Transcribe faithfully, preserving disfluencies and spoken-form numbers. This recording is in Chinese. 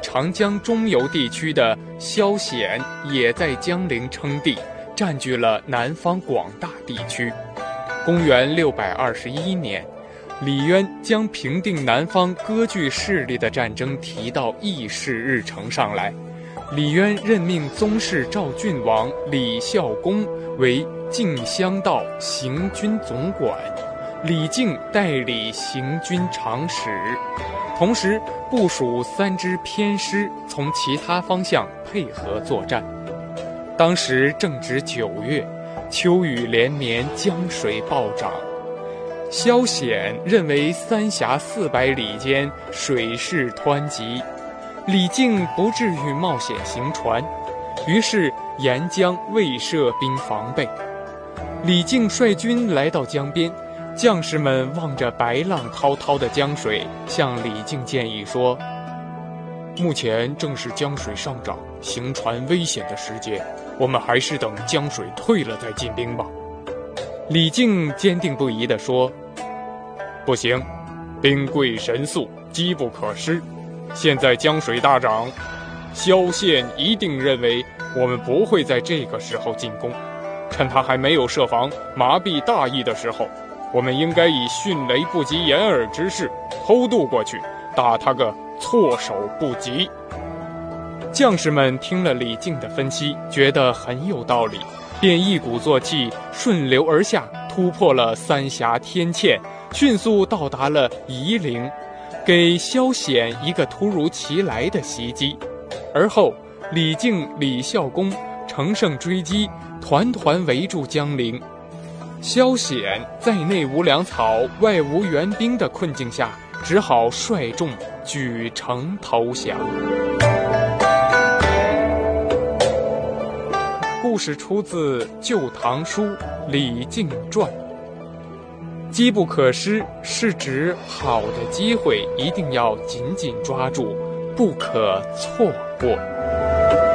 长江中游地区的萧显也在江陵称帝，占据了南方广大地区。公元六百二十一年，李渊将平定南方割据势力的战争提到议事日程上来。李渊任命宗室赵郡王李孝恭为靖襄道行军总管，李靖代理行军长史，同时部署三支偏师从其他方向配合作战。当时正值九月，秋雨连绵，江水暴涨。萧显认为三峡四百里间水势湍急，李靖不至于冒险行船，于是沿江未设兵防备。李靖率军来到江边，将士们望着白浪滔滔的江水，向李靖建议说：目前正是江水上涨、行船危险的时节，我们还是等江水退了再进兵吧。李靖坚定不移地说：不行，兵贵神速，机不可失。现在江水大涨，萧宪一定认为我们不会在这个时候进攻，趁他还没有设防麻痹大意的时候，我们应该以迅雷不及掩耳之势偷渡过去，打他个措手不及。将士们听了李靖的分析，觉得很有道理，便一鼓作气，顺流而下，突破了三峡天堑，迅速到达了夷陵，给萧显一个突如其来的袭击。而后李靖、李孝恭乘胜追击，团团围住江陵。萧显在内无粮草，外无援兵的困境下，只好率众举城投降。故事出自《旧唐书·李靖传》。机不可失是指好的机会一定要紧紧抓住，不可错过。